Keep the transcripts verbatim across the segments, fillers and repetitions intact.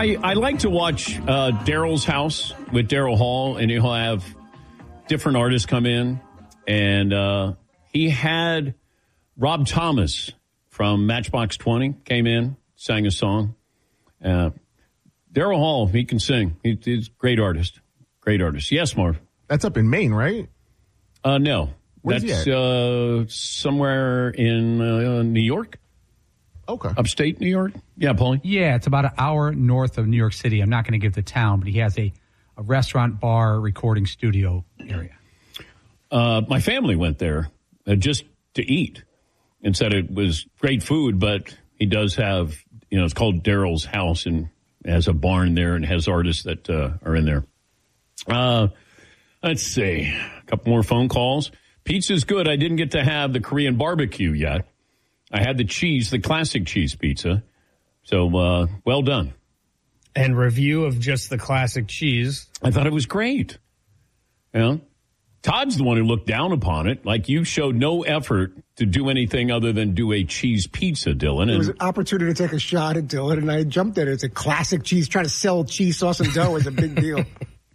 I, I like to watch uh, Daryl's house with Daryl Hall, and he'll have different artists come in. And uh, he had Rob Thomas from Matchbox twenty came in, sang a song. Uh, Daryl Hall, he can sing. He, he's a great artist. Great artist. Yes, Marv. That's up in Maine, right? Uh, no. Where's That's he at? Uh, somewhere in uh, New York. Okay. Upstate New York? Yeah, Paulie? Yeah, it's about an hour north of New York City. I'm not going to give the town, but he has a, a restaurant, bar, recording studio area. Uh, my family went there uh, just to eat and said it was great food, but he does have, you know, it's called Daryl's House and has a barn there and has artists that uh, are in there. Uh, let's see. A couple more phone calls. Pizza's good. I didn't get to have the Korean barbecue yet. I had the cheese, the classic cheese pizza. So, uh, well done. And review of just the classic cheese. I thought it was great. You know, Todd's the one who looked down upon it. Like, you showed no effort to do anything other than do a cheese pizza, Dylan. It was And an opportunity to take a shot at Dylan, and I jumped at it. It's a classic cheese. Trying to sell cheese sauce and dough is a big deal.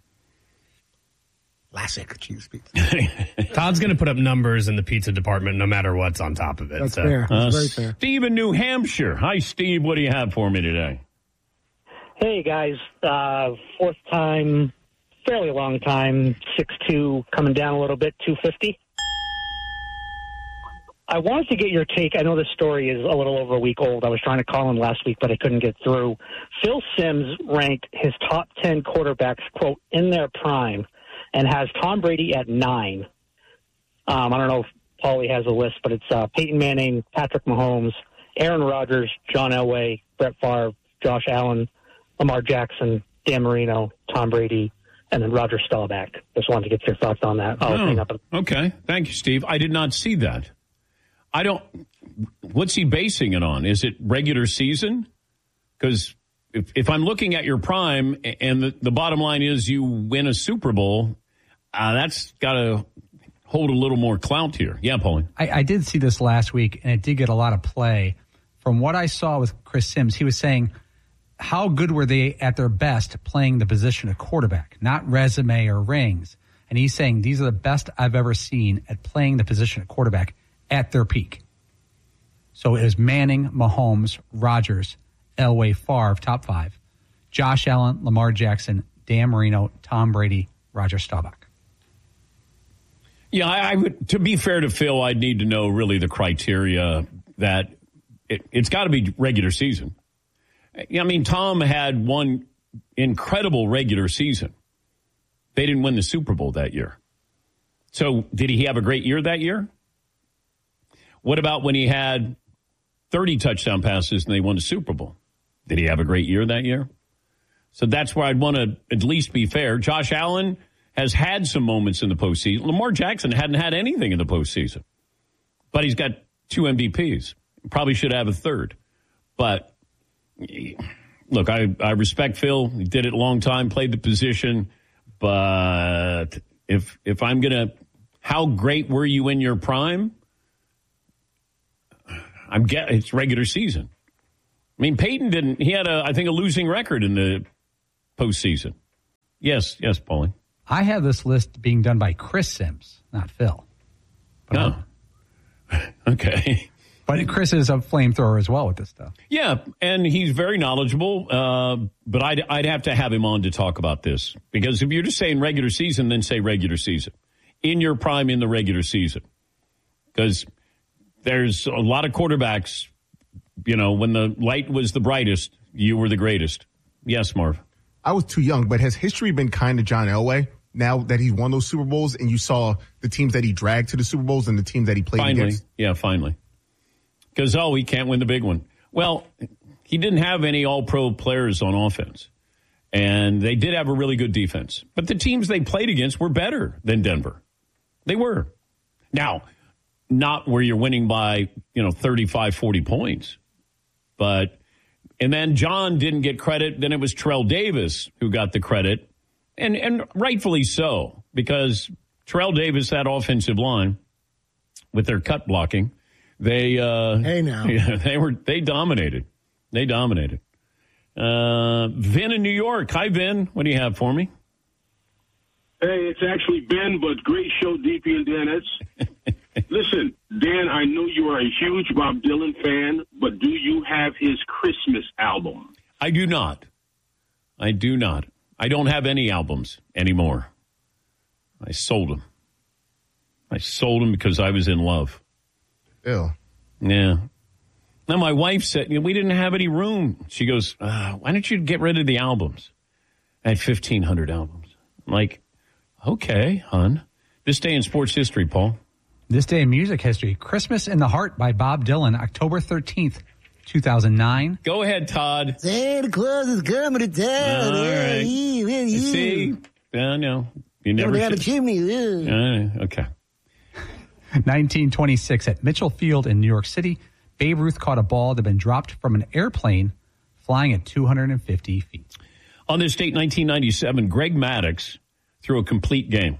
Classic cheese pizza. Todd's going to put up numbers in the pizza department no matter what's on top of it. That's so. fair. That's uh, very fair. Steve in New Hampshire. Hi, Steve. What do you have for me today? Hey, guys. Uh, fourth time, fairly long time, six two, coming down a little bit, two fifty. I wanted to get your take. I know this story is a little over a week old. I was trying to call him last week, but I couldn't get through. Phil Simms ranked his top ten quarterbacks, quote, in their prime, and has Tom Brady at nine. Um, I don't know if Paulie has a list, but it's uh, Peyton Manning, Patrick Mahomes, Aaron Rodgers, John Elway, Brett Favre, Josh Allen, Lamar Jackson, Dan Marino, Tom Brady, and then Roger Staubach. Just wanted to get your thoughts on that. I'll Oh, hang up. okay. Thank you, Steve. I did not see that. I don't. What's he basing it on? Is it regular season? Because if, if I'm looking at your prime and the, the bottom line is you win a Super Bowl, uh, that's got to hold a little more clout here. Yeah, Pauline. I, I did see this last week, and it did get a lot of play. From what I saw with Chris Simms, he was saying, how good were they at their best playing the position of quarterback, not resume or rings. And he's saying these are the best I've ever seen at playing the position of quarterback at their peak. So it was Manning, Mahomes, Rodgers, Elway, Favre, top five. Josh Allen, Lamar Jackson, Dan Marino, Tom Brady, Roger Staubach. Yeah, I, I would. To be fair to Phil, I'd need to know really the criteria that it, it's got to be regular season. I mean, Tom had one incredible regular season. They didn't win the Super Bowl that year. So did he have a great year that year? What about when he had thirty touchdown passes and they won the Super Bowl? Did he have a great year that year? So that's where I'd want to at least be fair. Josh Allen has had some moments in the postseason. Lamar Jackson hadn't had anything in the postseason. But he's got two M V Ps. Probably should have a third. But, look, I, I respect Phil. He did it a long time, played the position. But if if I'm going to, how great were you in your prime? I'm get it's regular season. I mean, Peyton didn't. He had a, I think, a losing record in the postseason. Yes, yes, Paulie. I have this list being done by Chris Simms, not Phil. But No. Okay. But Chris is a flamethrower as well with this stuff. Yeah, and he's very knowledgeable. Uh, but I'd I'd have to have him on to talk about this because if you're just saying regular season, then say regular season in your prime in the regular season because there's a lot of quarterbacks. You know, when the light was the brightest, you were the greatest. Yes, Marv. I was too young, but has history been kind to John Elway now that he's won those Super Bowls and you saw the teams that he dragged to the Super Bowls and the teams that he played Finally, against? yeah, finally. Because, oh, he can't win the big one. Well, he didn't have any all-pro players on offense, and they did have a really good defense. But the teams they played against were better than Denver. They were. Now, not where you're winning by, you know, thirty-five, forty points. But, and then John didn't get credit. Then it was Terrell Davis who got the credit, and and rightfully so, because Terrell Davis, that offensive line, with their cut blocking, they uh, Hey, now. yeah, they were they dominated, they dominated. Uh, Vin in New York. Hi, Vin. What do you have for me? Hey, it's actually Ben, but great show, D P and Dennis. Listen, Dan, I know you are a huge Bob Dylan fan, but do you have his Christmas album? I do not. I do not. I don't have any albums anymore. I sold them. I sold them because I was in love. Ew. Yeah. Now, my wife said, you know, we didn't have any room. She goes, uh, why don't you get rid of the albums? I had fifteen hundred albums. I'm like, okay, hon. This day in sports history, Paul. This day in music history. Christmas in the Heart by Bob Dylan, October thirteenth, two thousand nine. Go ahead, Todd. Santa Claus is coming to town. All Yeah, right. yeah, yeah, yeah. See? I know. You never Don't have a should- chimney. Yeah. Uh, okay. nineteen twenty-six at Mitchell Field in New York City, Babe Ruth caught a ball that had been dropped from an airplane flying at two hundred fifty feet. On this date, nineteen ninety-seven, Greg Maddux threw a complete game.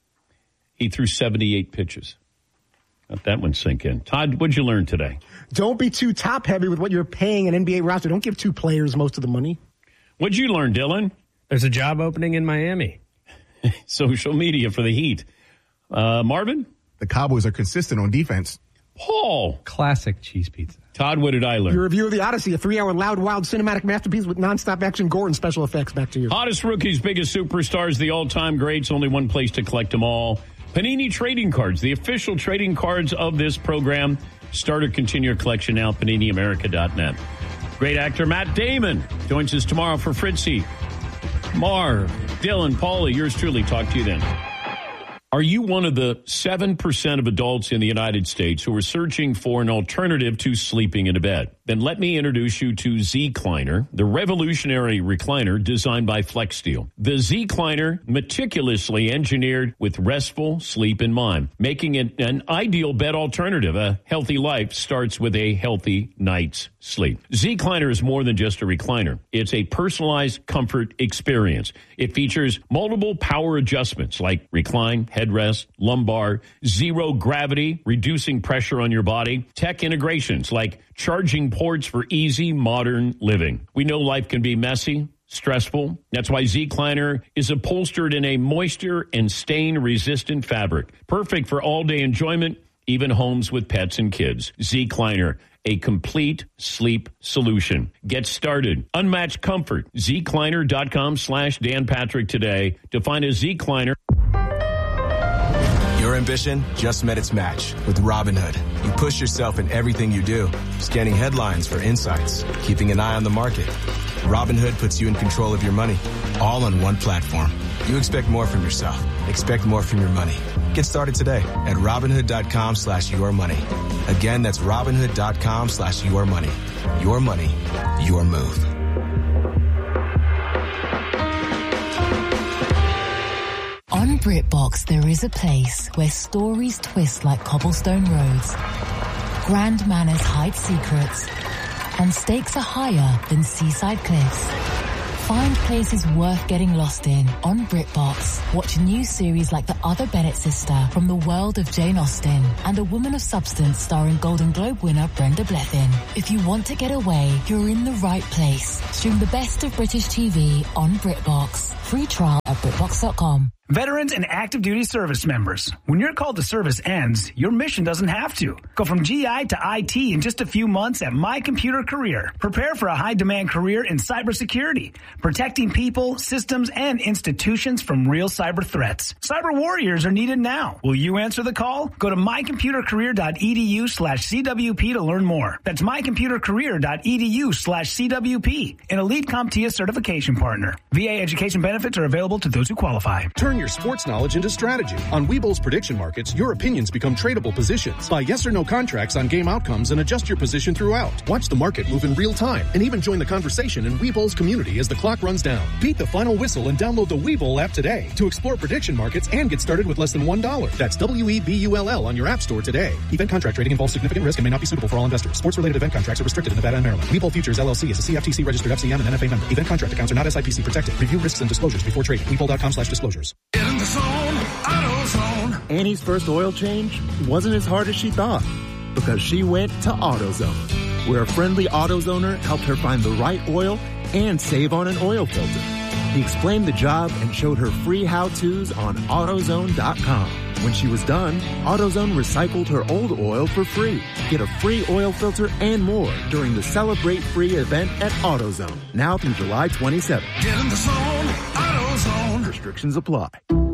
He threw seventy-eight pitches. Let that one sink in. Todd, what'd you learn today? Don't be too top heavy with what you're paying an N B A roster. Don't give two players most of the money. What'd you learn, Dylan? There's a job opening in Miami. Social media for the Heat. Uh, Marvin? The Cowboys are consistent on defense. Paul? Classic cheese pizza. Todd, what did I learn? Your review of The Odyssey, a three-hour loud, wild cinematic masterpiece with nonstop action, gore, and special effects. Back to you. Hottest rookies, biggest superstars, the all-time greats. Only one place to collect them all. Panini Trading Cards, the official trading cards of this program. Start or continue your collection now, panini america dot net. Great actor Matt Damon joins us tomorrow for Fritzy. Marv, Dylan, Paulie, yours truly. Talk to you then. Are you one of the seven percent of adults in the United States who are searching for an alternative to sleeping in a bed? Then let me introduce you to Z-Cliner, the revolutionary recliner designed by FlexSteel. The Z-Cliner, meticulously engineered with restful sleep in mind, making it an ideal bed alternative. A healthy life starts with a healthy night's sleep. Z-Cliner is more than just a recliner. It's a personalized comfort experience. It features multiple power adjustments like recline, headrest, lumbar, zero gravity, reducing pressure on your body, tech integrations like charging ports for easy modern living. We know life can be messy, stressful. That's why Z-Cliner is upholstered in a moisture and stain-resistant fabric. Perfect for all-day enjoyment, even homes with pets and kids. Z-Cliner, a complete sleep solution. Get started. Unmatched comfort. Z-Cliner.com slash Dan Patrick today to find a Z-Cliner. Your ambition just met its match with Robinhood. You push yourself in everything you do, scanning headlines for insights, keeping an eye on the market. Robinhood puts you in control of your money, all on one platform. You expect more from yourself. Expect more from your money. Get started today at Robinhood.com slash your money. Again, that's Robinhood.com slash your money. Your money, your move. On BritBox, there is a place where stories twist like cobblestone roads, grand manners hide secrets, and stakes are higher than seaside cliffs. Find places worth getting lost in on BritBox. Watch new series like The Other Bennett Sister from the world of Jane Austen and A Woman of Substance starring Golden Globe winner Brenda Blethyn. If you want to get away, you're in the right place. Stream the best of British T V on BritBox. Free trial at BritBox dot com. Veterans and active duty service members. When your call to service ends, your mission doesn't have to. Go from G I to I T in just a few months at My Computer Career. Prepare for a high-demand career in cybersecurity, protecting people, systems, and institutions from real cyber threats. Cyber warriors are needed now. Will you answer the call? Go to mycomputercareer.edu slash CWP to learn more. That's mycomputercareer.edu slash CWP, an elite CompTIA certification partner. V A education benefits are available to those who qualify. Turn your sports knowledge into strategy. On Webull's prediction markets, your opinions become tradable positions. Buy yes or no contracts on game outcomes and adjust your position throughout. Watch the market move in real time and even join the conversation in Webull's community as the clock runs down. Beat the final whistle and download the Webull app today to explore prediction markets and get started with less than one dollar. That's W E B U L L on your app store today. Event contract trading involves significant risk and may not be suitable for all investors. Sports-related event contracts are restricted in Nevada and Maryland. Webull Futures L L C is a C F T C-registered F C M and N F A member. Event contract accounts are not S I P C protected. Review risks and disclosures before trading. Webull.com slash disclosures. In the zone, AutoZone. Annie's first oil change wasn't as hard as she thought because she went to AutoZone. where a friendly AutoZoner helped her find the right oil and save on an oil filter. He explained the job and showed her free how-tos on AutoZone dot com. When she was done, AutoZone recycled her old oil for free. Get a free oil filter and more during the Celebrate Free event at AutoZone, now through July twenty-seventh. Get in the zone, AutoZone. Restrictions apply.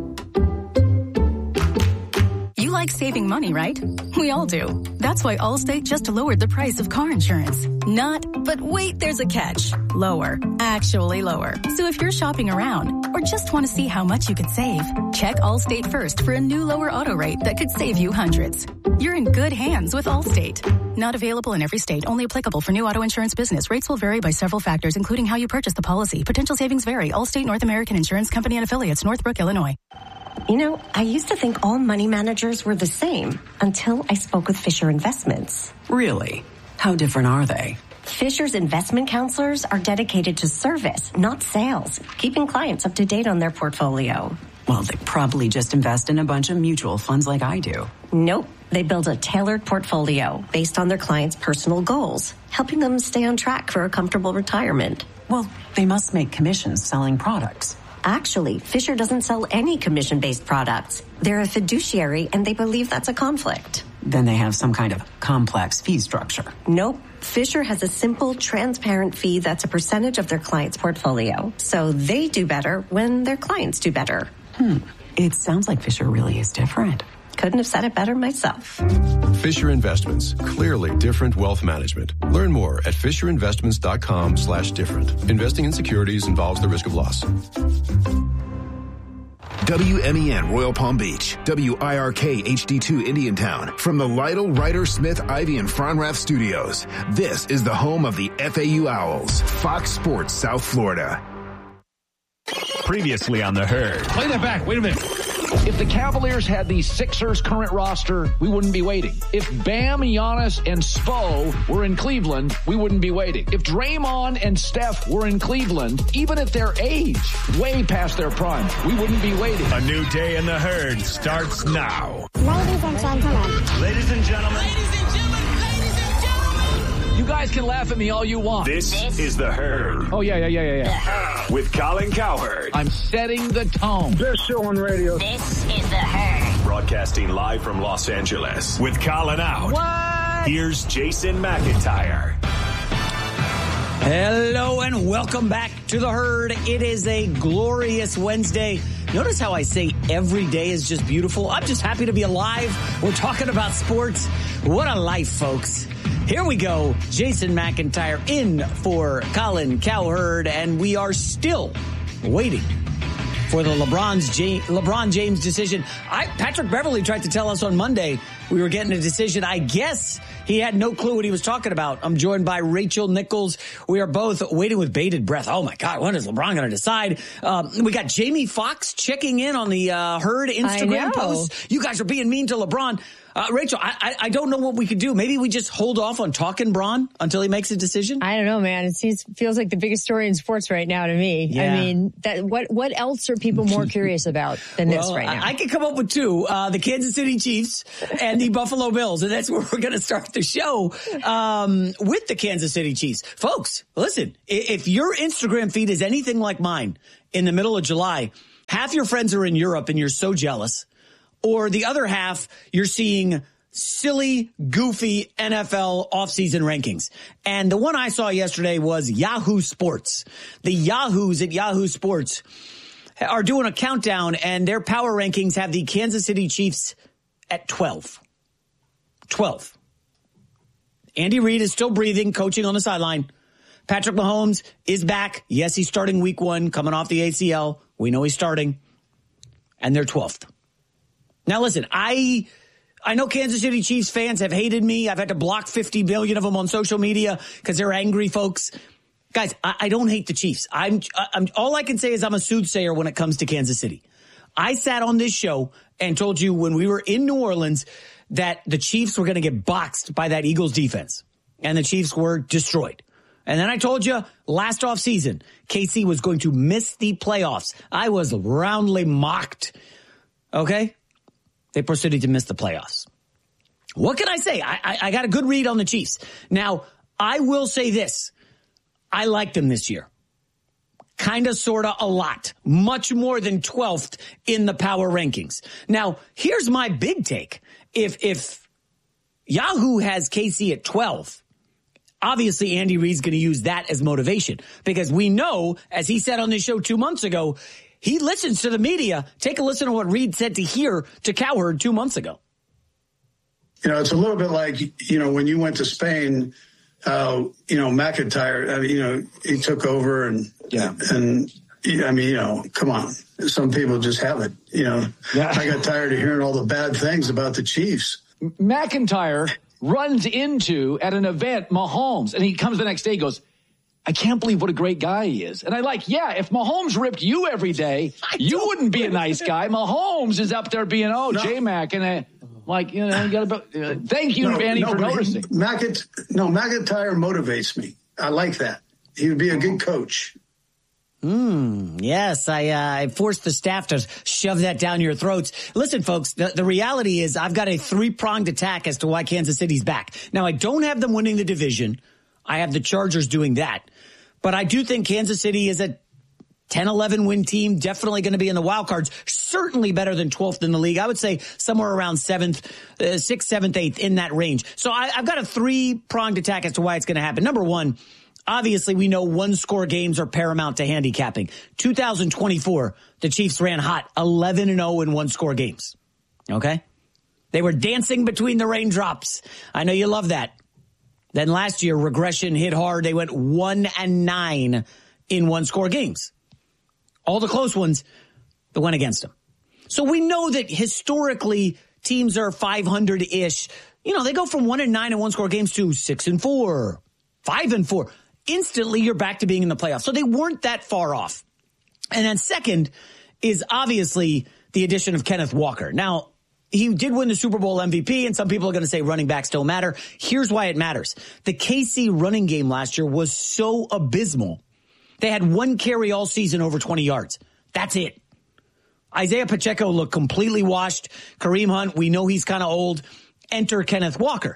You like saving money, right? We all do. That's why Allstate just lowered the price of car insurance. Not, but wait, there's a catch. Lower. Actually lower. So if you're shopping around or just want to see how much you could save, check Allstate first for a new lower auto rate that could save you hundreds. You're in good hands with Allstate. Not available in every state. Only applicable for new auto insurance business. Rates will vary by several factors, including how you purchase the policy. Potential savings vary. Allstate North American Insurance Company and Affiliates, Northbrook, Illinois. You know, I used to think all money managers were the same until I spoke with Fisher Investments. Really? How different are they? Fisher's investment counselors are dedicated to service, not sales, keeping clients up to date on their portfolio. Well, they probably just invest in a bunch of mutual funds like I do. Nope. They build a tailored portfolio based on their clients' personal goals, helping them stay on track for a comfortable retirement. Well, they must make commissions selling products. Actually, Fisher doesn't sell any commission-based products. They're a fiduciary, and they believe that's a conflict. Then they have some kind of complex fee structure. Nope. Fisher has a simple, transparent fee that's a percentage of their client's portfolio. So they do better when their clients do better. Hmm. It sounds like Fisher really is different. Couldn't have said it better myself. Fisher Investments. Clearly different wealth management. Learn more at fisherinvestments.com slash different. Investing in securities involves the risk of loss. W M E N Royal Palm Beach, W I R K H D two Indiantown, from the Lytle, Ryder, Smith, Ivy, and Fronrath studios. This is the home of the F A U Owls, Fox Sports South Florida. Previously on The Herd. Play that back. Wait a minute. If the Cavaliers had the Sixers' current roster, we wouldn't be waiting. If Bam, Giannis, and Spo were in Cleveland, we wouldn't be waiting. If Draymond and Steph were in Cleveland, even at their age, way past their prime, we wouldn't be waiting. A new day in The Herd starts now. Ladies and gentlemen. Ladies and gentlemen. Ladies and gentlemen. Ladies and gentlemen. You guys can laugh at me all you want. This, this is The Herd. Oh, yeah, yeah, yeah, yeah, yeah. With Colin Cowherd. I'm setting the tone. Best show on radio. This is The Herd. Broadcasting live from Los Angeles. With Colin out. What? Here's Jason McIntyre. Hello and welcome back to The Herd. It is a glorious Wednesday. Notice how I say every day is just beautiful. I'm just happy to be alive. We're talking about sports. What a life, folks. Here we go. Jason McIntyre in for Colin Cowherd, and we are still waiting for the LeBron's James, LeBron James decision. I, Patrick Beverly tried to tell us on Monday we were getting a decision. I guess he had no clue what he was talking about. I'm joined by Rachel Nichols. We are both waiting with bated breath. Oh, my God, when is LeBron going to decide? Um, we got Jamie Foxx checking in on the uh, Herd Instagram post. You guys are being mean to LeBron. Uh, Rachel, I, I I don't know what we could do. Maybe we just hold off on talking Bron until he makes a decision. I don't know, man. It seems feels like the biggest story in sports right now to me. Yeah. I mean, that what what else are people more curious about than well, this right now? I, I could come up with two: uh, the Kansas City Chiefs and the Buffalo Bills, and that's where we're going to start the show um, with the Kansas City Chiefs, folks. Listen, if your Instagram feed is anything like mine in the middle of July, half your friends are in Europe, and you're so jealous. Or the other half, you're seeing silly, goofy N F L offseason rankings. And the one I saw yesterday was Yahoo Sports. The Yahoos at Yahoo Sports are doing a countdown, and their power rankings have the Kansas City Chiefs at twelve. twelve. Andy Reid is still breathing, coaching on the sideline. Patrick Mahomes is back. Yes, he's starting week one, coming off the A C L. We know he's starting. And they're twelfth. Now, listen, I I know Kansas City Chiefs fans have hated me. I've had to block fifty billion of them on social media because they're angry folks. Guys, I, I don't hate the Chiefs. I'm, I'm all I can say is I'm a soothsayer when it comes to Kansas City. I sat on this show and told you when we were in New Orleans that the Chiefs were going to get boxed by that Eagles defense, and the Chiefs were destroyed. And then I told you last offseason, K C was going to miss the playoffs. I was roundly mocked. Okay? They proceeded to miss the playoffs. What can I say? I, I, I got a good read on the Chiefs. Now, I will say this. I liked them this year. Kind of, sort of, a lot. Much more than twelfth in the power rankings. Now, here's my big take. If if Yahoo has K C at twelve, obviously Andy Reid's going to use that as motivation. Because we know, as he said on this show two months ago, he listens to the media. Take a listen to what Reid said to hear to Cowherd two months ago. You know, it's a little bit like, you know, when you went to Spain, uh, you know, McIntyre, I mean, you know, he took over and, yeah. and, I mean, you know, come on. Some people just have it, you know. Yeah. I got tired of hearing all the bad things about the Chiefs. McIntyre runs into, at an event, Mahomes, and he comes the next day, goes, I can't believe what a great guy he is. And I like, yeah, if Mahomes ripped you every day, you wouldn't be a nice guy. Mahomes is up there being, oh, no. J-Mac, and I, like, you know, you gotta, uh, thank you, no, Andy, no, for noticing. He, McInt- no, McIntyre motivates me. I like that. He would be a good coach. Hmm. Yes, I, uh, I forced the staff to shove that down your throats. Listen, folks, the, the reality is I've got a three-pronged attack as to why Kansas City's back. Now, I don't have them winning the division. I have the Chargers doing that. But I do think Kansas City is a ten eleven win team, definitely going to be in the wild cards, certainly better than twelfth in the league. I would say somewhere around seventh, uh, sixth, seventh, eighth, in that range. So I, I've got a three-pronged attack as to why it's going to happen. Number one, obviously we know one-score games are paramount to handicapping. two thousand twenty-four, the Chiefs ran hot, eleven and oh in one-score games. Okay? They were dancing between the raindrops. I know you love that. Then last year, regression hit hard. They went one and nine in one-score games. All the close ones that went against them. So we know that historically teams are five hundred-ish. You know, they go from one and nine in one-score games to six and four, five and four. Instantly, you're back to being in the playoffs. So they weren't that far off. And then second is obviously the addition of Kenneth Walker. Now, he did win the Super Bowl M V P, and some people are going to say running backs don't matter. Here's why it matters. The K C running game last year was so abysmal. They had one carry all season over twenty yards. That's it. Isaiah Pacheco looked completely washed. Kareem Hunt, we know he's kind of old. Enter Kenneth Walker.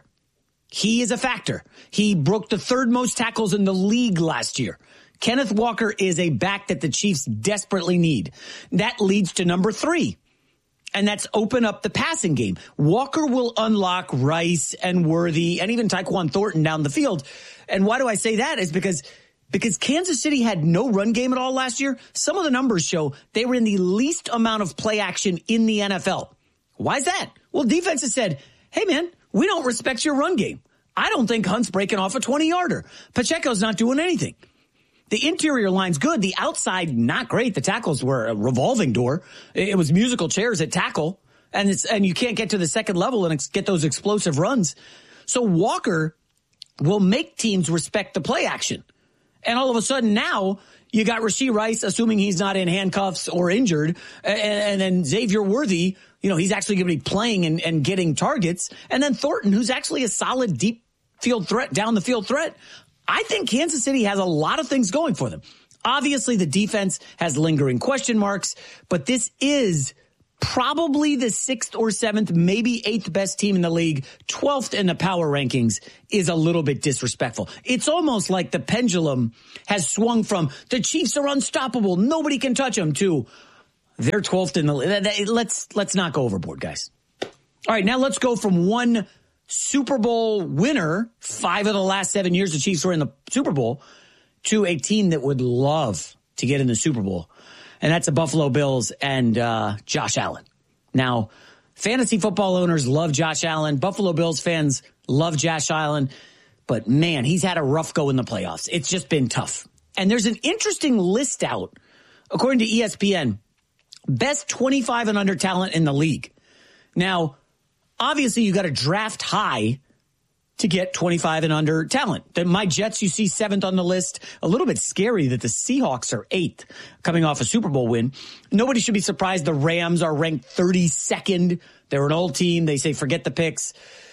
He is a factor. He broke the third most tackles in the league last year. Kenneth Walker is a back that the Chiefs desperately need. That leads to number three. And that's open up the passing game. Walker will unlock Rice and Worthy and even Tyquan Thornton down the field. And why do I say that? Is because because Kansas City had no run game at all last year. Some of the numbers show they were in the least amount of play action in the N F L. Why is that? Well, defenses said, hey, man, we don't respect your run game. I don't think Hunt's breaking off a twenty-yarder. Pacheco's not doing anything. The interior line's good. The outside, not great. The tackles were a revolving door. It was musical chairs at tackle. And it's, and you can't get to the second level and ex- get those explosive runs. So Walker will make teams respect the play action. And all of a sudden now you got Rashee Rice, assuming he's not in handcuffs or injured. And, and then Xavier Worthy, you know, he's actually going to be playing and, and getting targets. And then Thornton, who's actually a solid deep field threat, down the field threat. I think Kansas City has a lot of things going for them. Obviously, the defense has lingering question marks, but this is probably the sixth or seventh, maybe eighth best team in the league. twelfth in the power rankings is a little bit disrespectful. It's almost like the pendulum has swung from the Chiefs are unstoppable, nobody can touch them, to they're twelfth in the league. Let's, let's not go overboard, guys. All right, now let's go from one Super Bowl winner, five of the last seven years the Chiefs were in the Super Bowl, to a team that would love to get in the Super Bowl. And that's the Buffalo Bills and uh, Josh Allen. Now, fantasy football owners love Josh Allen. Buffalo Bills fans love Josh Allen. But, man, he's had a rough go in the playoffs. It's just been tough. And there's an interesting list out, according to E S P N, best twenty-five and under talent in the league. Now, obviously, you got to draft high to get twenty-five and under talent. The, my Jets, you see seventh on the list. A little bit scary that the Seahawks are eighth, coming off a Super Bowl win. Nobody should be surprised the Rams are ranked thirty-second. They're an old team. They say forget the picks.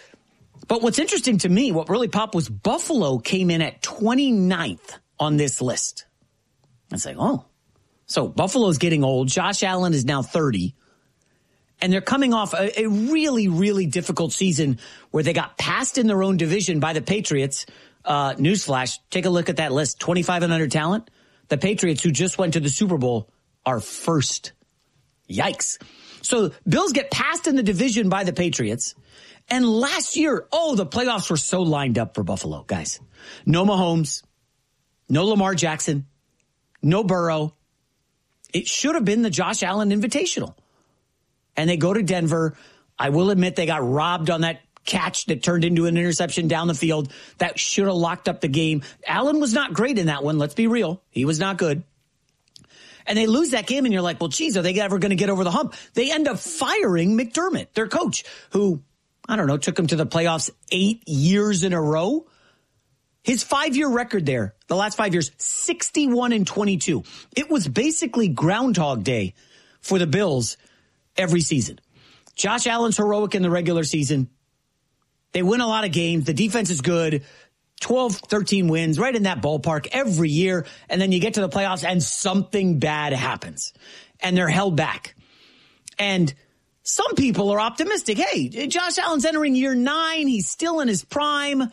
But what's interesting to me, what really popped, was Buffalo came in at twenty-ninth on this list. I say, oh. So Buffalo's getting old. Josh Allen is now thirty. And they're coming off a, a really, really difficult season where they got passed in their own division by the Patriots. Uh, newsflash, take a look at that list. twenty-five and under talent. The Patriots, who just went to the Super Bowl, are first. Yikes. So Bills get passed in the division by the Patriots. And last year, oh, the playoffs were so lined up for Buffalo, guys. No Mahomes, no Lamar Jackson, no Burrow. It should have been the Josh Allen Invitational. And they go to Denver. I will admit they got robbed on that catch that turned into an interception down the field. That should have locked up the game. Allen was not great in that one. Let's be real. He was not good. And they lose that game, and you're like, well, geez, are they ever going to get over the hump? They end up firing McDermott, their coach, who, I don't know, took them to the playoffs eight years in a row. His five-year record there, the last five years, sixty-one and twenty-two. It was basically Groundhog Day for the Bills every season. Josh Allen's heroic in the regular season. They win a lot of games. The defense is good. twelve, thirteen wins, right in that ballpark every year. And then you get to the playoffs and something bad happens. And they're held back. And some people are optimistic. Hey, Josh Allen's entering year nine. He's still in his prime.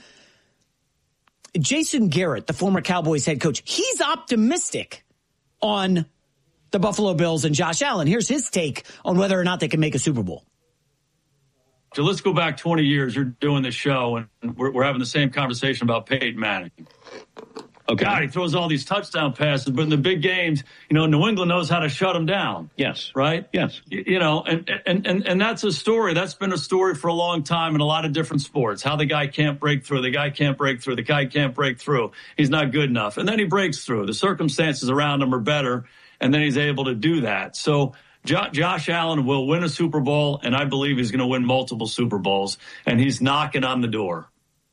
Jason Garrett, the former Cowboys head coach, he's optimistic on the Buffalo Bills and Josh Allen. Here's his take on whether or not they can make a Super Bowl. So let's go back twenty years. You're doing this show, and we're, we're having the same conversation about Peyton Manning. Okay. God, he throws all these touchdown passes, but in the big games, you know, New England knows how to shut him down. Yes. Right? Yes. You, you know, and, and, and, and that's a story. That's been a story for a long time in a lot of different sports. How the guy can't break through. The guy can't break through. The guy can't break through. He's not good enough. And then he breaks through. The circumstances around him are better, and then he's able to do that. So Jo- Josh Allen will win a Super Bowl, and I believe he's going to win multiple Super Bowls, and he's knocking on the door.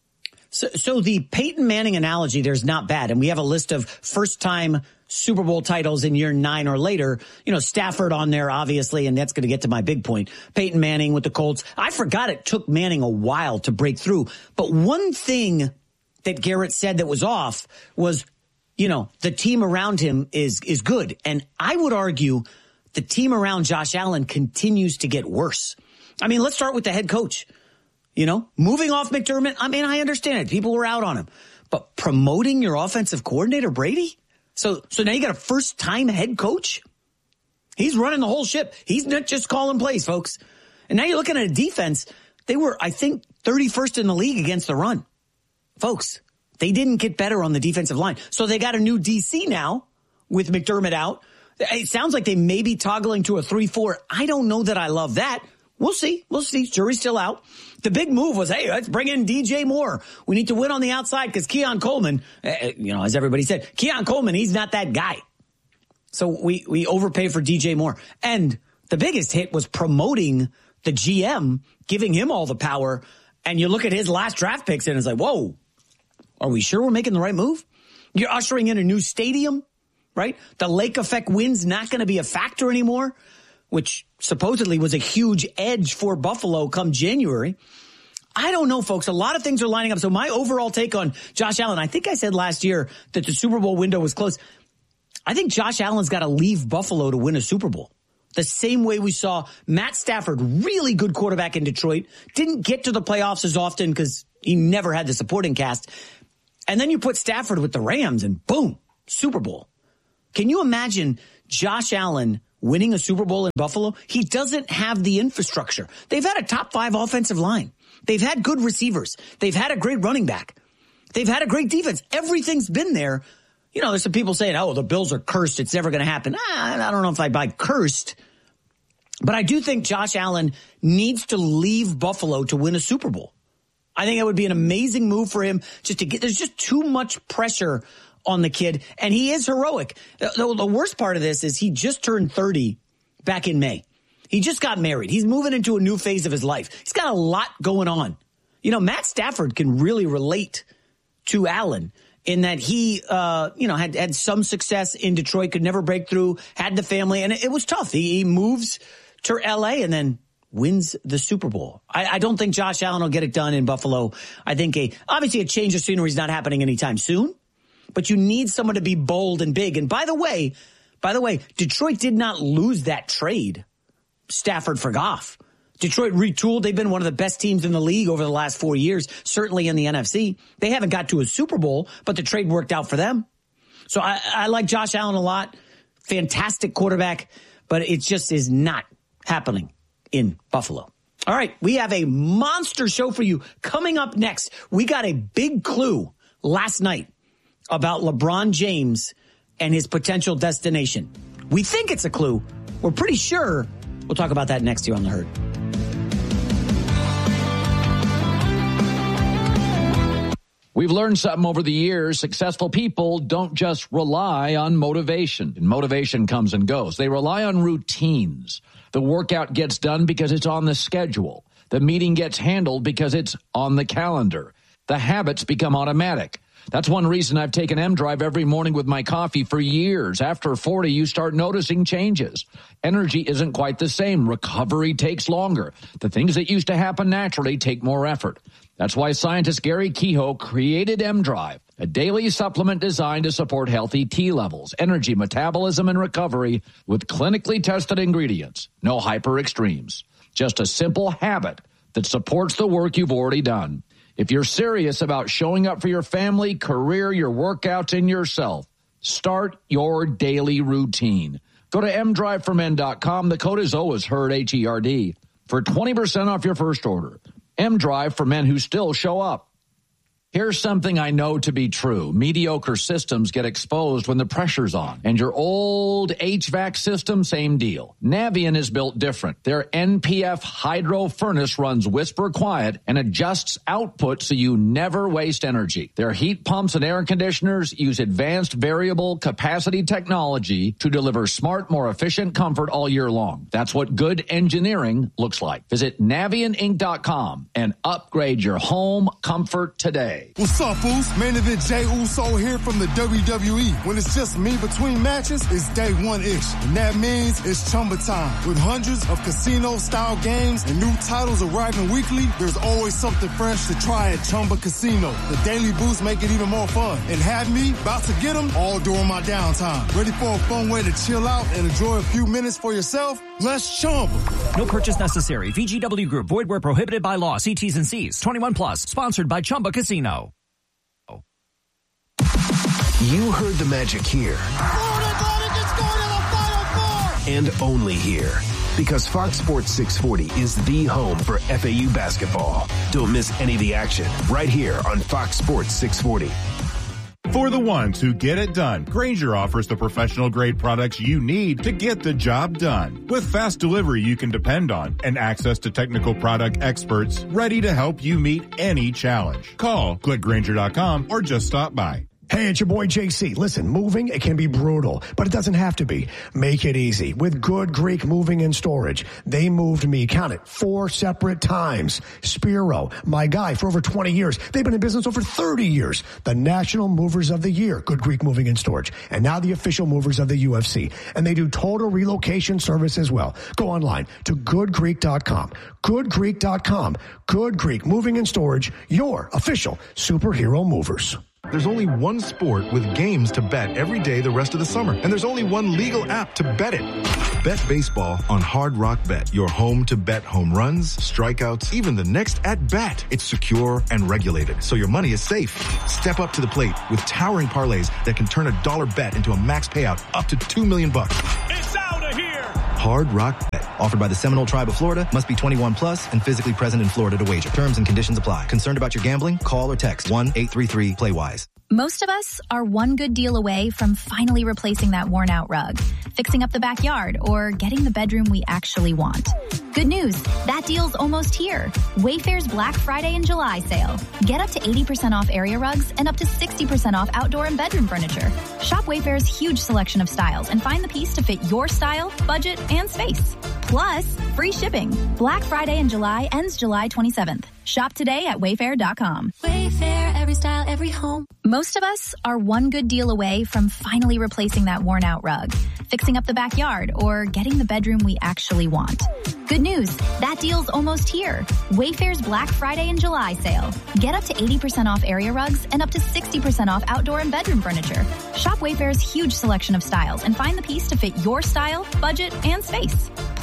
So, so the Peyton Manning analogy there's not bad, and we have a list of first-time Super Bowl titles in year nine or later. You know, Stafford on there, obviously, and that's going to get to my big point. Peyton Manning with the Colts. I forgot it took Manning a while to break through. But one thing that Garrett said that was off was, you know, the team around him is is good. And I would argue the team around Josh Allen continues to get worse. I mean, let's start with the head coach. You know, moving off McDermott, I mean, I understand it. People were out on him. But promoting your offensive coordinator, Brady? So so now you got a first-time head coach? He's running the whole ship. He's not just calling plays, folks. And now you're looking at a defense. They were, I think, thirty-first in the league against the run. Folks, they didn't get better on the defensive line. So they got a new D C now with McDermott out. It sounds like they may be toggling to a three four. I don't know that I love that. We'll see. We'll see. Jury's still out. The big move was, hey, let's bring in D J Moore. We need to win on the outside because Keon Coleman, uh, you know, as everybody said, Keon Coleman, he's not that guy. So we, we overpay for D J Moore. And the biggest hit was promoting the G M, giving him all the power. And you look at his last draft picks and it's like, whoa, are we sure we're making the right move? You're ushering in a new stadium, right? The lake effect win's not going to be a factor anymore, which supposedly was a huge edge for Buffalo come January. I don't know, folks. A lot of things are lining up. So my overall take on Josh Allen, I think I said last year that the Super Bowl window was close. I think Josh Allen's got to leave Buffalo to win a Super Bowl. The same way we saw Matt Stafford, really good quarterback in Detroit, didn't get to the playoffs as often because he never had the supporting cast. And then you put Stafford with the Rams and boom, Super Bowl. Can you imagine Josh Allen winning a Super Bowl in Buffalo? He doesn't have the infrastructure. They've had a top five offensive line. They've had good receivers. They've had a great running back. They've had a great defense. Everything's been there. You know, there's some people saying, oh, the Bills are cursed. It's never going to happen. Ah, I don't know if I buy cursed. But I do think Josh Allen needs to leave Buffalo to win a Super Bowl. I think it would be an amazing move for him just to get, there's just too much pressure on the kid, and he is heroic. The, the worst part of this is he just turned thirty back in May. He just got married. He's moving into a new phase of his life. He's got a lot going on. You know, Matt Stafford can really relate to Allen in that he, uh, you know, had, had some success in Detroit, could never break through, had the family, and it, it was tough. He, he moves to L A and then wins the Super Bowl. I, I don't think Josh Allen will get it done in Buffalo. I think a obviously a change of scenery is not happening anytime soon. But you need someone to be bold and big. And by the way, by the way, Detroit did not lose that trade Stafford for Goff. Detroit retooled. They've been one of the best teams in the league over the last four years, certainly in the N F C. They haven't got to a Super Bowl, but the trade worked out for them. So I, I like Josh Allen a lot. Fantastic quarterback, but it just is not happening in Buffalo. All right, we have a monster show for you coming up next. We got a big clue last night about LeBron James and his potential destination. We think it's a clue. We're pretty sure. We'll talk about that next here on The Herd. We've learned something over the years. Successful people don't just rely on motivation. And motivation comes and goes. They rely on routines. The workout gets done because it's on the schedule. The meeting gets handled because it's on the calendar. The habits become automatic. That's one reason I've taken M-Drive every morning with my coffee for years. After forty, you start noticing changes. Energy isn't quite the same. Recovery takes longer. The things that used to happen naturally take more effort. That's why scientist Gary Kehoe created M-Drive, a daily supplement designed to support healthy T levels, energy, metabolism, and recovery with clinically tested ingredients. No hyper extremes. Just a simple habit that supports the work you've already done. If you're serious about showing up for your family, career, your workouts, and yourself, start your daily routine. Go to m drive for men dot com. The code is always HERD, H E R D, for twenty percent off your first order. M-Drive for men who still show up. Here's something I know to be true. Mediocre systems get exposed when the pressure's on. And your old H V A C system, same deal. Navien is built different. Their N P F hydro furnace runs whisper quiet and adjusts output so you never waste energy. Their heat pumps and air conditioners use advanced variable capacity technology to deliver smart, more efficient comfort all year long. That's what good engineering looks like. Visit Navien Inc dot com and upgrade your home comfort today. What's up, Foos? Main event Jey Uso here from the W W E. When it's just me between matches, it's day one-ish. And that means it's Chumba time. With hundreds of casino-style games and new titles arriving weekly, there's always something fresh to try at Chumba Casino. The daily boosts make it even more fun. And have me about to get them all during my downtime. Ready for a fun way to chill out and enjoy a few minutes for yourself? Let's Chumba. No purchase necessary. V G W Group. Void where prohibited by law. See T's and C's. twenty-one plus. Sponsored by Chumba Casino. You heard the magic here. And only here. Because Fox Sports six forty is the home for F A U basketball. Don't miss any of the action right here on Fox Sports six forty. For the ones who get it done, Grainger offers the professional-grade products you need to get the job done. With fast delivery you can depend on and access to technical product experts ready to help you meet any challenge. Call, click Grainger dot com, or just stop by. Hey, it's your boy J C. Listen, moving, it can be brutal, but it doesn't have to be. Make it easy with Good Greek Moving and Storage. They moved me, count it, four separate times. Spiro, my guy for over twenty years. They've been in business over thirty years. The National Movers of the Year, Good Greek Moving and Storage. And now the official movers of the U F C. And they do total relocation service as well. Go online to good greek dot com. good greek dot com. Good Greek Moving and Storage, your official superhero movers. There's only one sport with games to bet every day the rest of the summer, and there's only one legal app to bet it. Bet baseball on Hard Rock Bet, your home to bet home runs, strikeouts, even the next at-bat. It's secure and regulated, so your money is safe. Step up to the plate with towering parlays that can turn a dollar bet into a max payout up to two million bucks. It's out of here! Hard Rock Bet. Offered by the Seminole Tribe of Florida. Must be twenty-one plus and physically present in Florida to wager. Terms and conditions apply. Concerned about your gambling? Call or text one eight three three play wise. Most of us are one good deal away from finally replacing that worn out rug, fixing up the backyard, or getting the bedroom we actually want. Good news, that deal's almost here. Wayfair's Black Friday and July sale. Get up to eighty percent off area rugs and up to sixty percent off outdoor and bedroom furniture. Shop Wayfair's huge selection of styles and find the piece to fit your style, budget, and space. Plus, free shipping. Black Friday in July ends July twenty-seventh. Shop today at wayfair dot com. Wayfair, every style, every home. Most of us are one good deal away from finally replacing that worn out rug, fixing up the backyard, or getting the bedroom we actually want. Good news, that deal's almost here. Wayfair's Black Friday and July sale. Get up to eighty percent off area rugs and up to sixty percent off outdoor and bedroom furniture. Shop Wayfair's huge selection of styles and find the piece to fit your style, budget, and space.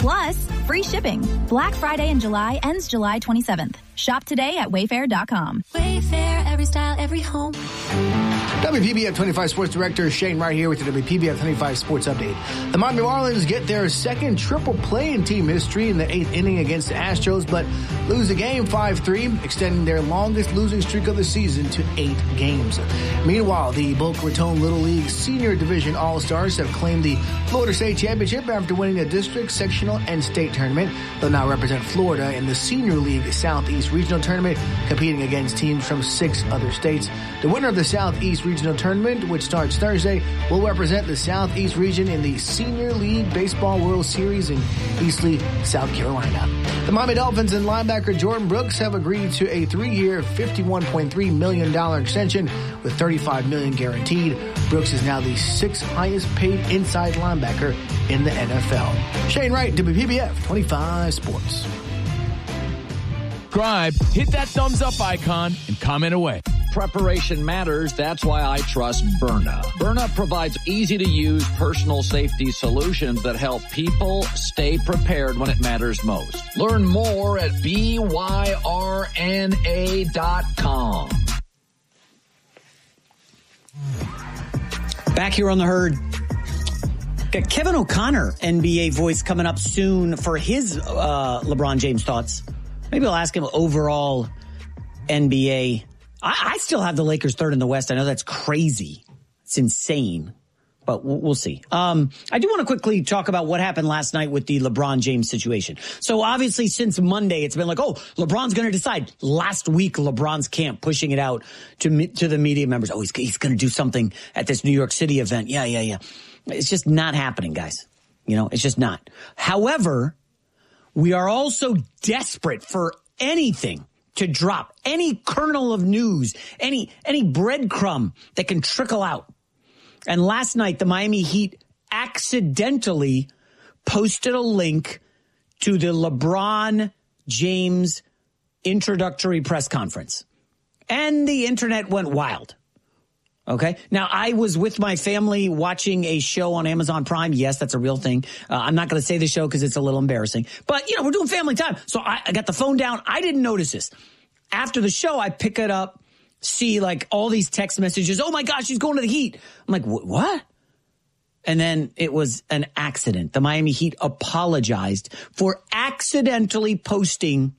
plus free shipping. Black Friday in July ends July twenty-seventh. Shop today at wayfair dot com. Wayfair, every style, every home. W P B F twenty-five Sports Director Shane Wright here with the W P B F twenty-five Sports Update. The Miami Marlins get their second triple play in team history in the eighth inning against the Astros, but lose the game five three, extending their longest losing streak of the season to eight games. Meanwhile, the Boca Raton Little League Senior Division All-Stars have claimed the Florida State Championship after winning the district, sectional, and state tournament. They'll now represent Florida in the Senior League Southeast Regional Tournament, competing against teams from six other states. The winner of the Southeast Regional Tournament, which starts Thursday, will represent the Southeast region in the Senior League Baseball World Series in Eastleigh, South Carolina. The Miami Dolphins and linebacker Jordan Brooks have agreed to a three-year, fifty-one point three million dollars extension with thirty-five million dollars guaranteed. Brooks is now the sixth highest paid inside linebacker in the N F L. Shane Wright, W P B F twenty-five Sports. Subscribe, hit that thumbs up icon, and comment away. Preparation matters. That's why I trust Byrna. Byrna provides easy-to-use personal safety solutions that help people stay prepared when it matters most. Learn more at B Y R N A dot com. Back here on the Herd. Got Kevin O'Connor, N B A voice, coming up soon for his uh, LeBron James thoughts. Maybe I'll ask him overall N B A. I, I still have the Lakers third in the West. I know that's crazy. It's insane, but we'll, we'll see. Um, I do want to quickly talk about what happened last night with the LeBron James situation. So obviously since Monday, it's been like, oh, LeBron's going to decide. Last week, LeBron's camp pushing it out to to the media members. Oh, he's, he's going to do something at this New York City event. Yeah, yeah, yeah. It's just not happening, guys. You know, it's just not. However, we are also desperate for anything to drop, any kernel of news, any any breadcrumb that can trickle out. And last night, the Miami Heat accidentally posted a link to the LeBron James introductory press conference. And the internet went wild. Okay. Now, I was with my family watching a show on Amazon Prime. Yes, that's a real thing. Uh, I'm not going to say the show because it's a little embarrassing. But, you know, we're doing family time. So I, I got the phone down. I didn't notice this. After the show, I pick it up, see like all these text messages. Oh, my gosh, he's going to the Heat. I'm like, what? And then it was an accident. The Miami Heat apologized for accidentally posting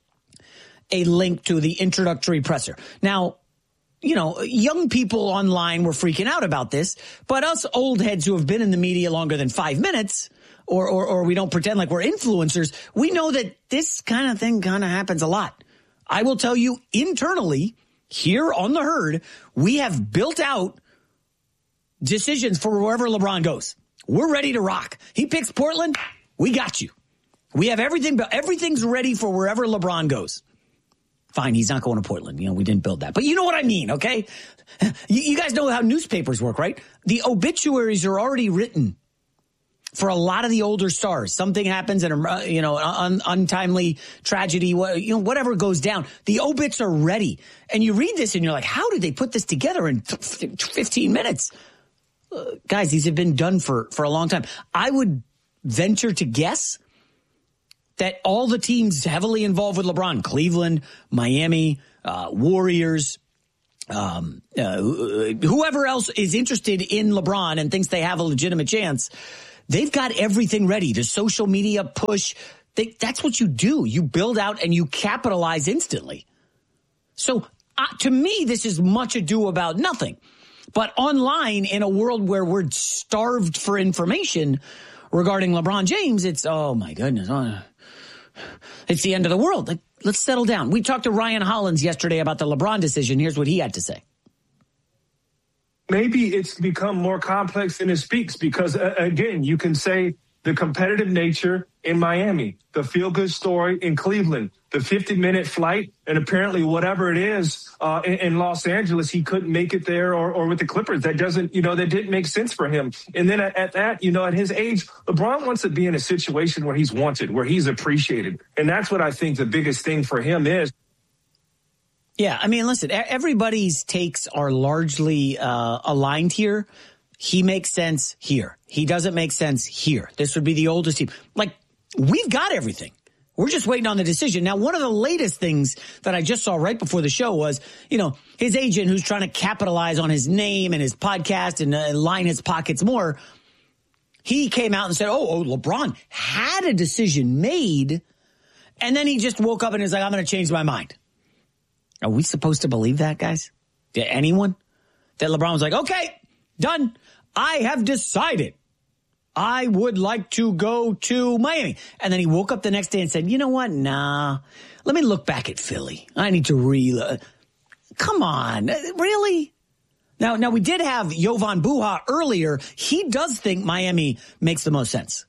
a link to the introductory presser. Now, you know, young people online were freaking out about this, but us old heads who have been in the media longer than five minutes, or, or, or we don't pretend like we're influencers, we know that this kind of thing kind of happens a lot. I will tell you internally here on the Herd, we have built out decisions for wherever LeBron goes. We're ready to rock. He picks Portland. We got you. We have everything, but everything's ready for wherever LeBron goes. Fine, he's not going to Portland. You know, we didn't build that. But you know what I mean, okay? You, you guys know how newspapers work, right? The obituaries are already written for a lot of the older stars. Something happens and, uh, you know, un, untimely tragedy, you know, whatever goes down. The obits are ready. And you read this and you're like, how did they put this together in fifteen minutes? Uh, guys, these have been done for, for a long time. I would venture to guess that all the teams heavily involved with LeBron, Cleveland, Miami, uh, Warriors, um, uh, whoever else is interested in LeBron and thinks they have a legitimate chance, they've got everything ready. The social media push, they, that's what you do. You build out and you capitalize instantly. So uh, to me, this is much ado about nothing. But online, in a world where we're starved for information regarding LeBron James, it's, oh my goodness, oh, it's the end of the world. Like, let's settle down. We talked to Ryan Hollins yesterday about the LeBron decision. Here's what he had to say. Maybe it's become more complex than it speaks because, uh, again, you can say the competitive nature in Miami, the feel-good story in Cleveland, the fifty-minute flight, and apparently whatever it is uh, in, in Los Angeles, he couldn't make it there or, or with the Clippers. That doesn't, you know, that didn't make sense for him. And then at, at that, you know, at his age, LeBron wants to be in a situation where he's wanted, where he's appreciated. And that's what I think the biggest thing for him is. Yeah, I mean, listen, everybody's takes are largely uh, aligned here. He makes sense here. He doesn't make sense here. This would be the oldest team. Like, we've got everything. We're just waiting on the decision. Now, one of the latest things that I just saw right before the show was, you know, his agent who's trying to capitalize on his name and his podcast and uh, line his pockets more. He came out and said, oh, oh, LeBron had a decision made. And then he just woke up and is like, I'm going to change my mind. Are we supposed to believe that, guys? Did anyone? That LeBron was like, okay, done. I have decided. I would like to go to Miami. And then he woke up the next day and said, you know what? Nah, let me look back at Philly. I need to re... Come on. Really? Now, now we did have Jovan Buha earlier. He does think Miami makes the most sense.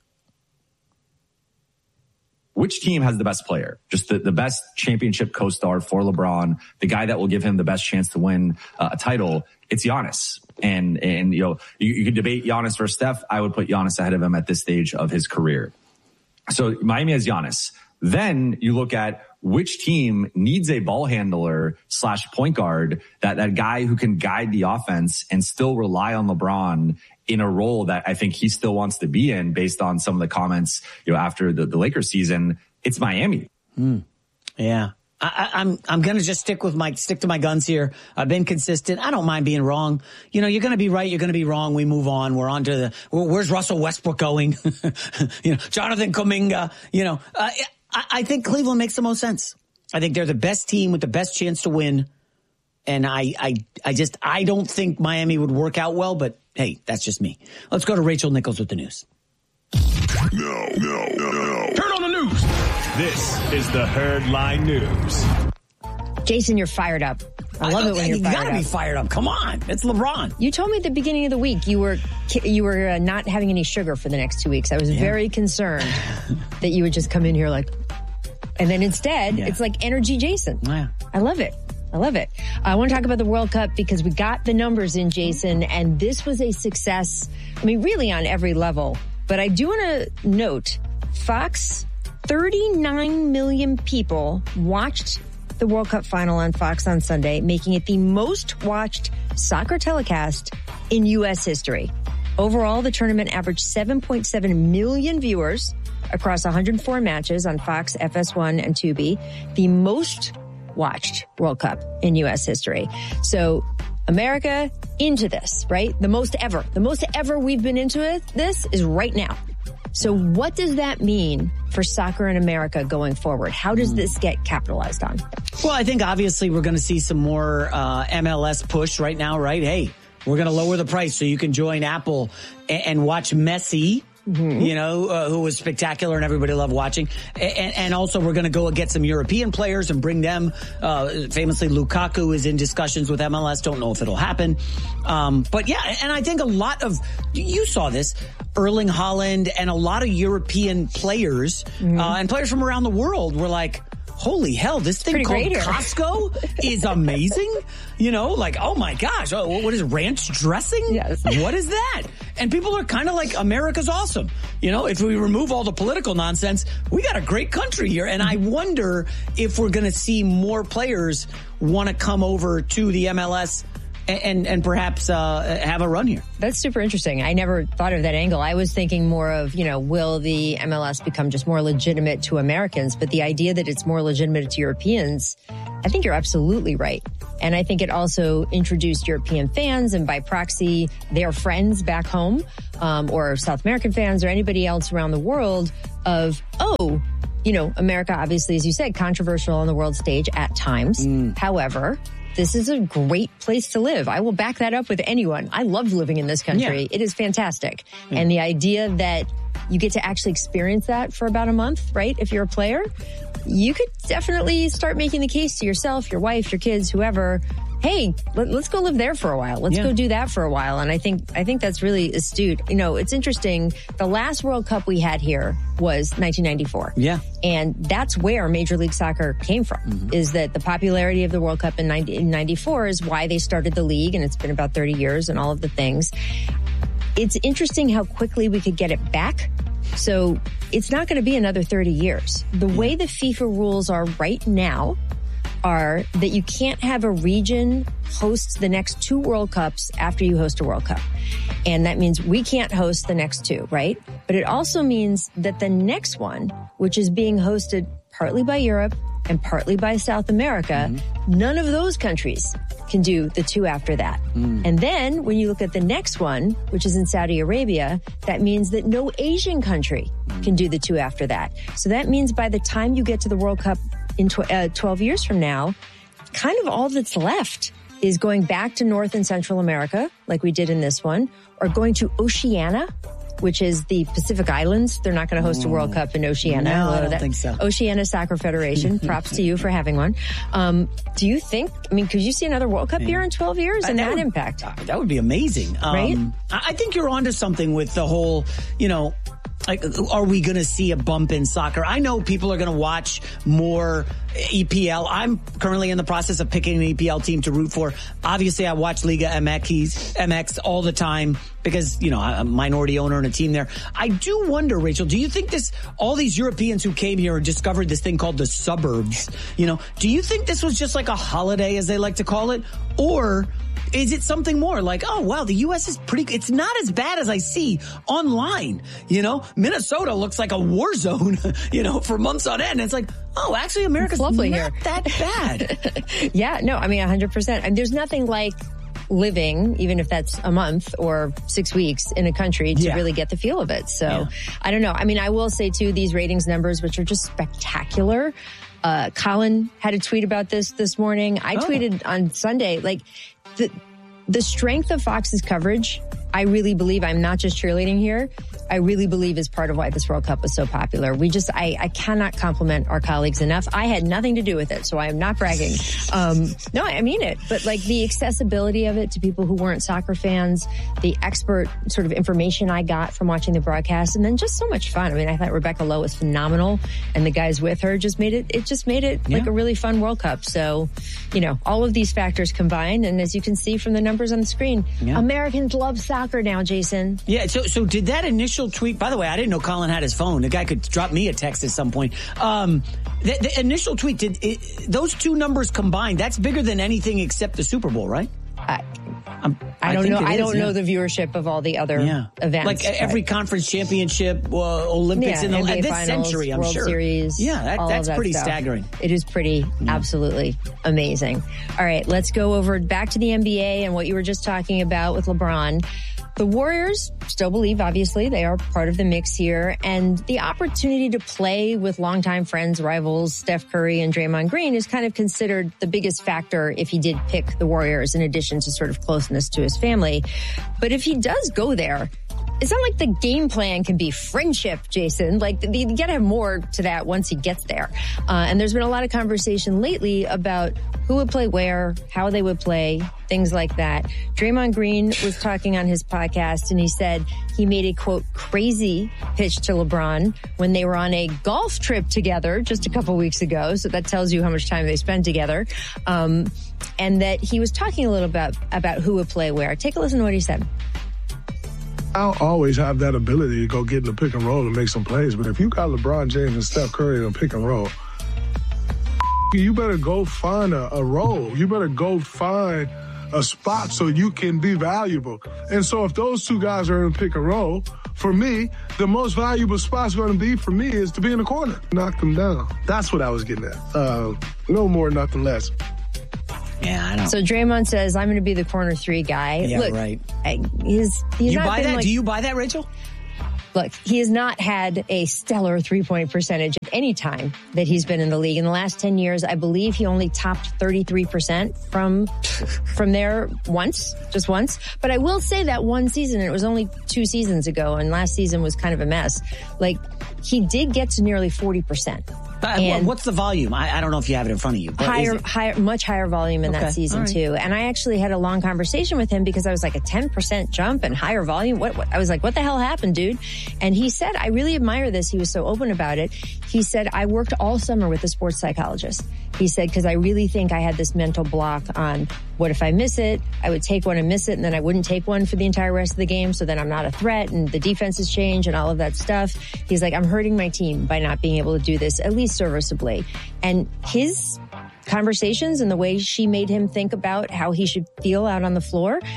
Which team has the best player? Just the, the best championship co-star for LeBron, the guy that will give him the best chance to win uh, a title. It's Giannis. And, and, you know, you, you could debate Giannis versus Steph. I would put Giannis ahead of him at this stage of his career. So Miami has Giannis. Then you look at which team needs a ball handler slash point guard, that, that guy who can guide the offense and still rely on LeBron in a role that I think he still wants to be in based on some of the comments, you know, after the, the Lakers season. It's Miami. Hmm. Yeah. I, I'm I'm going to just stick with my stick to my guns here. I've been consistent. I don't mind being wrong. You know, you're going to be right. You're going to be wrong. We move on. We're on to the, where's Russell Westbrook going? you know, Jonathan Kuminga, you know, uh, I, I think Cleveland makes the most sense. I think they're the best team with the best chance to win. And I, I, I just, I don't think Miami would work out well, but hey, that's just me. Let's go to Rachel Nichols with the news. No, no, no, no. Turn on the news. This is the Herd Line News. Jason, you're fired up. I love I, it when you're you fired gotta up. be fired up. Come on. It's LeBron. You told me at the beginning of the week you were you were uh, not having any sugar for the next two weeks. I was yeah. very concerned that you would just come in here like, and then instead, yeah. it's like energy Jason. Yeah. I love it. I love it. I want to talk about the World Cup because we got the numbers in, Jason, and this was a success. I mean, really on every level. But I do want to note, Fox, thirty-nine million people watched the World Cup final on Fox on Sunday, making it the most watched soccer telecast in U S history. Overall, the tournament averaged seven point seven million viewers across one hundred four matches on Fox, F S one, and Tubi, the most watched World Cup in U S history. So America into this, right? The most ever. The most ever we've been into it, this is right now. So what does that mean for soccer in America going forward? How does this get capitalized on? Well, I think obviously we're going to see some more uh, M L S push right now, right? Hey, we're going to lower the price so you can join Apple and, and watch Messi. Mm-hmm. You know, uh, who was spectacular and everybody loved watching. And, and also we're going to go get some European players and bring them. Uh, famously, Lukaku is in discussions with M L S. Don't know if it'll happen. Um, but yeah, and I think a lot of, you saw this, Erling Haaland and a lot of European players mm-hmm. uh, and players from around the world were like, holy hell, this thing Pretty called Costco is amazing. You know, like, oh my gosh, oh, what is ranch dressing? Yes. What is that? And people are kind of like, America's awesome. You know, if we remove all the political nonsense, we got a great country here. And I wonder if we're going to see more players want to come over to the M L S and, and, and perhaps uh, have a run here. That's super interesting. I never thought of that angle. I was thinking more of, you know, will the M L S become just more legitimate to Americans? But the idea that it's more legitimate to Europeans, I think you're absolutely right. And I think it also introduced European fans and by proxy, their friends back home, um, or South American fans or anybody else around the world of, oh, you know, America, obviously, as you said, controversial on the world stage at times. Mm. However, this is a great place to live. I will back that up with anyone. I love living in this country. Yeah. It is fantastic. Mm. And the idea that you get to actually experience that for about a month, right? If you're a player, you could definitely start making the case to yourself, your wife, your kids, whoever. Hey, let, let's go live there for a while. Let's yeah. go do that for a while. And I think, I think that's really astute. You know, it's interesting. The last World Cup we had here was nineteen ninety-four. Yeah. And that's where Major League Soccer came from, mm-hmm. is that the popularity of the World Cup in nineteen ninety-four is why they started the league. And it's been about thirty years and all of the things. It's interesting how quickly we could get it back. So it's not going to be another thirty years. The yeah. way the FIFA rules are right now are that you can't have a region host the next two World Cups after you host a World Cup. And that means we can't host the next two, right? But it also means that the next one, which is being hosted partly by Europe and partly by South America, mm-hmm. none of those countries can do the two after that. Mm. And then when you look at the next one, which is in Saudi Arabia, that means that no Asian country mm. can do the two after that. So that means by the time you get to the World Cup in tw- uh, twelve years from now, kind of all that's left is going back to North and Central America, like we did in this one, or going to Oceania, which is the Pacific Islands. They're not going to host a World Cup in Oceania. No, I don't that, think so. Oceania Soccer Federation. Props to you for having one. Um, do you think, I mean, could you see another World Cup yeah. here in twelve years and uh, that, that would, impact? Uh, that would be amazing. Um, right? I think you're onto something with the whole, you know, like, are we going to see a bump in soccer? I know people are going to watch more E P L. I'm currently in the process of picking an E P L team to root for. Obviously, I watch Liga M X, M X all the time because, you know, I'm a minority owner in a team there. I do wonder, Rachel, do you think this, all these Europeans who came here and discovered this thing called the suburbs, you know, do you think this was just like a holiday, as they like to call it? Or is it something more like, oh, wow, the U S is pretty, it's not as bad as I see online. You know, Minnesota looks like a war zone, you know, for months on end. It's like, oh, actually, America's lovely not here. that bad. Yeah, no, I mean, one hundred percent. I mean, there's nothing like living, even if that's a month or six weeks in a country to Yeah. really get the feel of it. So Yeah. I don't know. I mean, I will say too, these ratings numbers, which are just spectacular. Uh, Colin had a tweet about this this morning. I Oh. tweeted on Sunday, like the, the strength of Fox's coverage, I really believe, I'm not just cheerleading here, I really believe is part of why this World Cup was so popular. We just, I, I cannot compliment our colleagues enough. I had nothing to do with it, so I am not bragging. Um, no, I mean it. But like the accessibility of it to people who weren't soccer fans, the expert sort of information I got from watching the broadcast, and then just so much fun. I mean, I thought Rebecca Lowe was phenomenal, and the guys with her just made it, it just made it Yeah. like a really fun World Cup. So, you know, all of these factors combined, and as you can see from the numbers on the screen, Yeah. Americans love soccer now, Jason. Yeah, so so did that initial tweet, by the way, I didn't know Colin had his phone. The guy could drop me a text at some point. Um, the, the initial tweet, did it, those two numbers combined, that's bigger than anything except the Super Bowl, right? I, I'm, I don't think know. it I is, don't yeah. know the viewership of all the other Yeah. events. Like every but- conference championship, uh, Olympics Yeah, in the N B A this finals, century, I'm World sure. Series, Yeah, that, all that's of that pretty stuff. staggering. It is pretty, absolutely amazing. All right, let's go over back to the N B A and what you were just talking about with LeBron. The Warriors still believe, obviously, they are part of the mix here. And the opportunity to play with longtime friends, rivals, Steph Curry and Draymond Green is kind of considered the biggest factor if he did pick the Warriors, in addition to sort of closeness to his family. But if he does go there, it's not like the game plan can be friendship, Jason. Like, you gotta have more to that once he gets there. Uh, and there's been a lot of conversation lately about who would play where, how they would play, things like that. Draymond Green was talking on his podcast, and he said he made a, quote, crazy pitch to LeBron when they were on a golf trip together just a couple weeks ago. So that tells you how much time they spend together. Um, and that he was talking a little bit about, about who would play where. Take a listen to what he said. I'll always have that ability to go get in the pick and roll and make some plays. But if you got LeBron James and Steph Curry in a pick and roll, you better go find a, a role. You better go find a spot so you can be valuable. And so if those two guys are in a pick and roll, for me, the most valuable spot's going to be for me is to be in the corner. Knock them down. That's what I was getting at. Uh, no more, nothing less. Yeah, I know. So Draymond says, I'm going to be the corner three guy. Yeah, Look, right. I, he's, he's You not buy been that? like- Do you buy that, Rachel? Look, he has not had a stellar three-point percentage at any time that he's been in the league. In the last ten years, I believe he only topped thirty-three percent from from there once, just once. But I will say that one season, and it was only two seasons ago, and last season was kind of a mess. Like, he did get to nearly forty percent. Uh, And- what's the volume? I, I don't know if you have it in front of you. But is Higher, it- higher, much higher volume in Okay, that season all right. too. And I actually had a long conversation with him because I was like, a ten percent jump and higher volume. What, what? I was like, what the hell happened, dude? And he said, I really admire this. He was so open about it. He said, I worked all summer with a sports psychologist. He said, because I really think I had this mental block on what if I miss it? I would take one and miss it, and then I wouldn't take one for the entire rest of the game. So then I'm not a threat, and the defenses change and all of that stuff. He's like, I'm hurting my team by not being able to do this, at least serviceably. And his conversations and the way she made him think about how he should feel out on the floor,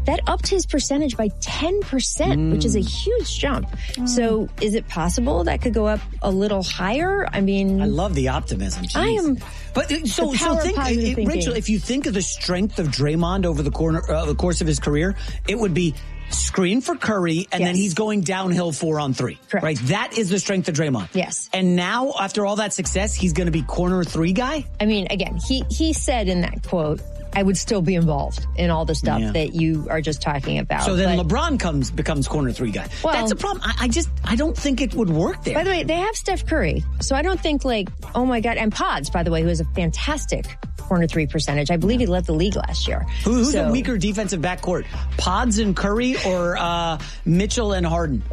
that upped his percentage by ten percent, mm. which is a huge jump. Mm. So is it possible that could go up a little higher? I mean, I love the optimism. Jeez. I am. But so, so think, it, Rachel, if you think of the strength of Draymond over the corner, uh, the course of his career, it would be screen for Curry, and yes. then he's going downhill four on three. Correct. Right? That is the strength of Draymond. Yes. And now, after all that success, he's going to be corner three guy? I mean, again, he, he said in that quote, I would still be involved in all the stuff yeah. that you are just talking about. So then but, LeBron comes becomes corner three guy. Well, that's a problem. I, I just, I don't think it would work there. By the way, they have Steph Curry. So I don't think like, oh my God, and Pods, by the way, who has a fantastic corner three percentage. I believe he led the league last year. Who, who's so, a weaker defensive backcourt? Pods and Curry or uh, Mitchell and Harden?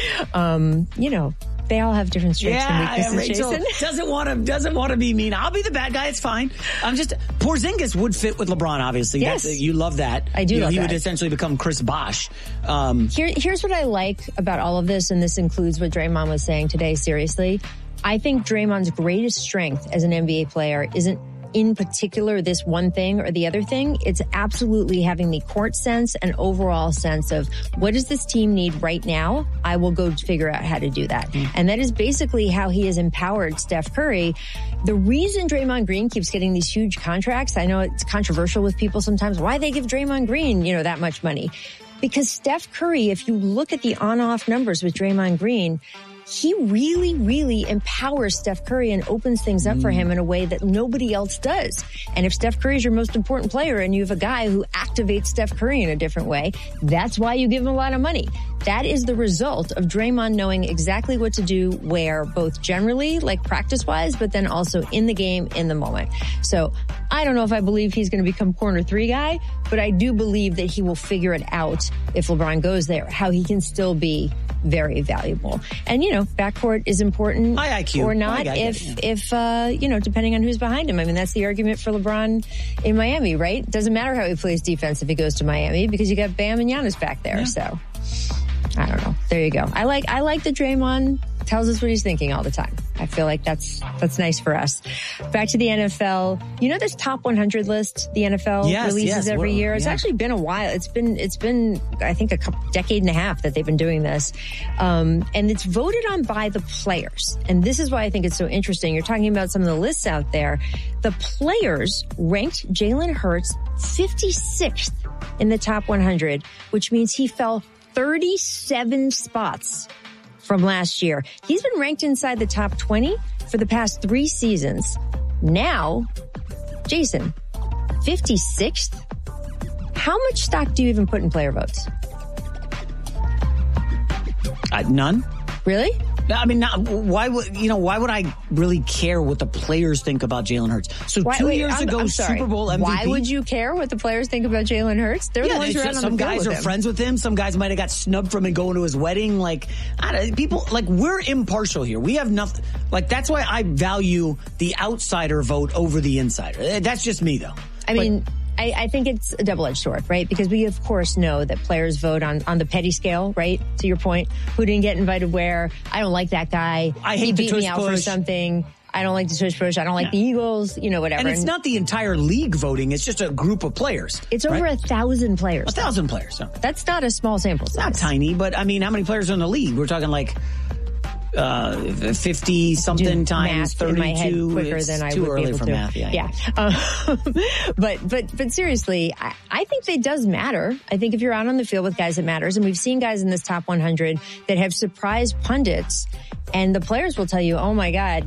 Um, you know. They all have different strengths yeah, and weaknesses, Rachel Jason. doesn't want to doesn't want to be mean. I'll be the bad guy. It's fine. I'm just Porzingis would fit with LeBron. Obviously, yes, That's, you love that. I do. You know, love he that. would essentially become Chris Bosh. Um, Here, here's what I like about all of this, and this includes what Draymond was saying today. Seriously, I think Draymond's greatest strength as an N B A player isn't in particular this one thing or the other thing. It's absolutely having the court sense and overall sense of what does this team need right now? I will go figure out how to do that. Mm. And that is basically how he has empowered Steph Curry. The reason Draymond Green keeps getting these huge contracts, I know it's controversial with people sometimes, why they give Draymond Green, you know, that much money. Because Steph Curry, if you look at the on-off numbers with Draymond Green, he really, really empowers Steph Curry and opens things up mm. for him in a way that nobody else does. And if Steph Curry is your most important player and you have a guy who activates Steph Curry in a different way, that's why you give him a lot of money. That is the result of Draymond knowing exactly what to do where, both generally, like practice-wise, but then also in the game, in the moment. So I don't know if I believe he's going to become corner three guy, but I do believe that he will figure it out if LeBron goes there, how he can still be very valuable. And, you know, backcourt is important High I Q. or not High if, yeah. if uh, you know, depending on who's behind him. I mean, that's the argument for LeBron in Miami, right? Doesn't matter how he plays defense if he goes to Miami because you got Bam and Giannis back there. Yeah. So I don't know. There you go. I like, I like that Draymond tells us what he's thinking all the time. I feel like that's, that's nice for us. Back to the N F L. You know this top one hundred list the N F L yes, releases yes. every Well, year? It's yeah. actually been a while. It's been, it's been, I think a couple, decade and a half that they've been doing this. Um, and it's voted on by the players. And this is why I think it's so interesting. You're talking about some of the lists out there. The players ranked Jalen Hurts fifty-sixth in the top one hundred, which means he fell thirty-seven spots from last year. He's been ranked inside the top twenty for the past three seasons. Now, Jason, fifty-sixth? How much stock do you even put in player votes? Uh, none. Really? I mean, not, why would, you know, why would I really care what the players think about Jalen Hurts? So why, two wait, years I'm, ago, I'm Super Bowl M V P. Why would you care what the players think about Jalen Hurts? They're yeah, the ones who are out on some the field guys with are him. friends with him. Some guys might have got snubbed from him going to his wedding. Like, I don't, people, like, we're impartial here. We have nothing. Like, that's why I value the outsider vote over the insider. That's just me, though. I mean, I, I think it's a double-edged sword, right? Because we, of course, know that players vote on, on the petty scale, right? To your point, who didn't get invited where? I don't like that guy. I hate he the beat me tush out push. for something. I don't like the tush push. I don't like Yeah. the Eagles, you know, whatever. And it's And not the entire league voting. It's just a group of players. It's over right? a thousand players. A thousand players. So. That's not a small sample size. Not tiny, but I mean, how many players are in the league? We're talking like uh, fifty something times math in my head thirty-two. quicker It's than I too would early be able for to. math. Yeah, yeah. Um, but but but seriously, I, I think it does matter. I think if you're out on the field with guys, it matters. And we've seen guys in this top one hundred that have surprised pundits, and the players will tell you, "Oh my God,